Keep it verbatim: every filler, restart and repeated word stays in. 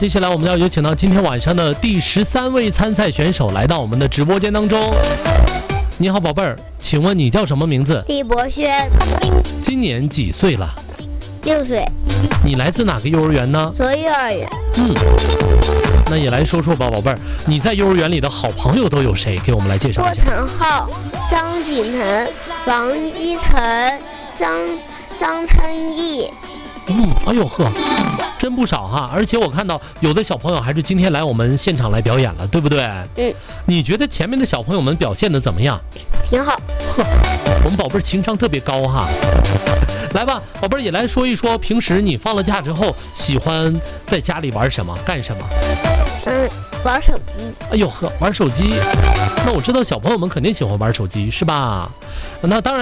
接下来我们要有请到今天晚上的第十三位参赛选手来到我们的直播间当中。你好，宝贝儿，请问你叫什么名字？ 李博轩， 今年几岁了？ 六岁， 你来自哪个幼儿园呢？ 左幼儿园。 嗯，那也来说说吧，宝贝儿，你在幼儿园里的好朋友都有谁？给我们来介绍郭一下。 成浩、张景腾、王一晨、张张琛毅。 嗯，哎呦呵，真不少哈！而且我看到有的小朋友还是今天来我们现场来表演了，对不对？ 嗯。 你觉得前面的小朋友们表现的怎么样？ 挺好。 呵，我们宝贝儿情商特别高哈。来吧，宝贝儿也来说一说，平时你放了假之后喜欢在家里玩什么，干什么？ 嗯，玩手机。 哎呦呵，玩手机。那我知道小朋友们肯定喜欢玩手机，是吧？那当然。